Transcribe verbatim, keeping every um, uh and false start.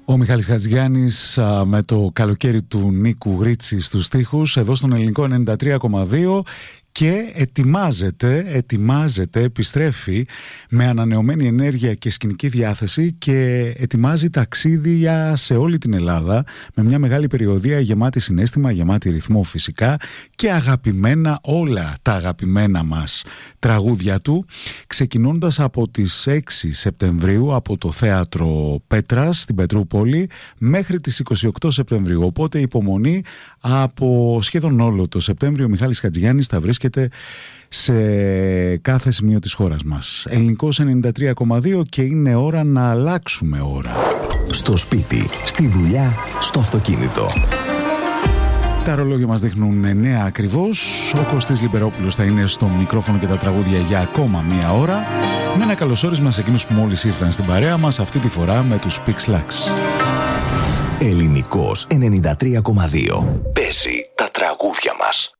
Ο Μιχάλης Χατζηγιάννης α, με το καλοκαίρι του Νίκου Ρίτσι στους στίχους εδώ στον Ελληνικό ενενήντα τρία κόμμα δύο και ετοιμάζεται, ετοιμάζεται, επιστρέφει με ανανεωμένη ενέργεια και σκηνική διάθεση και ετοιμάζει ταξίδια σε όλη την Ελλάδα με μια μεγάλη περιοδεία γεμάτη συναίσθημα, γεμάτη ρυθμό φυσικά και αγαπημένα, όλα τα αγαπημένα μας τραγούδια του, ξεκινώντας από τις έξι Σεπτεμβρίου από το Θέατρο Πέτρας στην Πετρούπολη μέχρι τις είκοσι οκτώ Σεπτεμβρίου. Οπότε υπομονή, από σχεδόν όλο το Σεπτέμβριο ο Μιχάλης Χατζηγιάννης θα βρίσκεται σε κάθε σημείο της χώρας μας. Ελληνικός ενενήντα τρία κόμμα δύο και είναι ώρα να αλλάξουμε ώρα. Στο σπίτι, στη δουλειά, στο αυτοκίνητο. Τα ρολόγια μας δείχνουν εννέα ακριβώς. Ο Κωστής Λιμπερόπουλος θα είναι στο μικρόφωνο και τα τραγούδια για ακόμα μία ώρα, με ένα καλωσόρισμα σε εκείνους που μόλις ήρθαν στην παρέα μας, αυτή τη φορά με τους Pix Lux. Ελληνικός ενενήντα τρία κόμμα δύο. Παίζει τα τραγούδια μας.